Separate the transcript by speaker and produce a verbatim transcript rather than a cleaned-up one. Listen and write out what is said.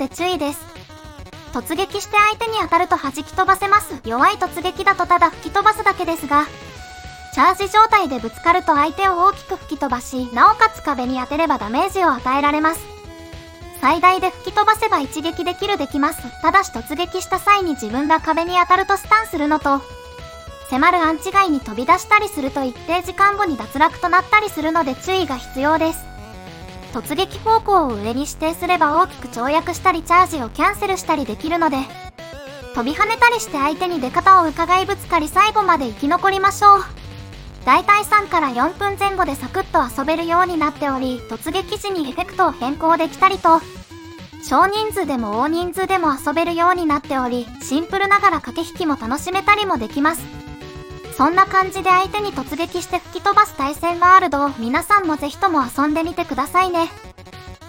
Speaker 1: で注意です。突撃して相手に当たると弾き飛ばせます。弱い突撃だとただ吹き飛ばすだけですが、チャージ状態でぶつかると相手を大きく吹き飛ばし、なおかつ壁に当てればダメージを与えられます。最大で吹き飛ばせば一撃でキルできます。ただし突撃した際に自分が壁に当たるとスタンするのと、迫るアンチ外に飛び出したりすると一定時間後に脱落となったりするので注意が必要です。突撃方向を上に指定すれば大きく跳躍したりチャージをキャンセルしたりできるので、飛び跳ねたりして相手に出方を伺いぶつかり最後まで生き残りましょう。だいたいさんからよんぷんぜん後でサクッと遊べるようになっており、突撃時にエフェクトを変更できたりと、少人数でも大人数でも遊べるようになっており、シンプルながら駆け引きも楽しめたりもできます。そんな感じで相手に突撃して吹き飛ばす対戦ワールドを皆さんもぜひとも遊んでみてくださいね。